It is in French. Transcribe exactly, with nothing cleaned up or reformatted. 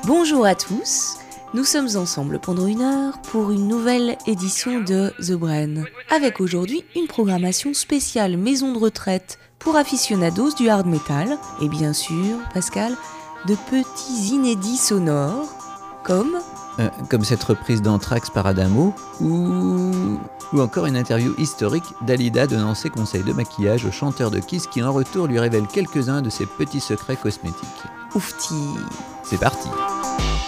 Bonjour à tous, nous sommes ensemble pendant une heure pour une nouvelle édition de The Brain, avec aujourd'hui une programmation spéciale maison de retraite pour aficionados du hard metal, et bien sûr, Pascal, de petits inédits sonores, comme... Euh, comme cette reprise d'Anthrax par Adamo, ou... ou encore une interview historique d'Alida donnant ses conseils de maquillage au chanteur de Kiss qui en retour lui révèle quelques-uns de ses petits secrets cosmétiques. Oufti. C'est parti.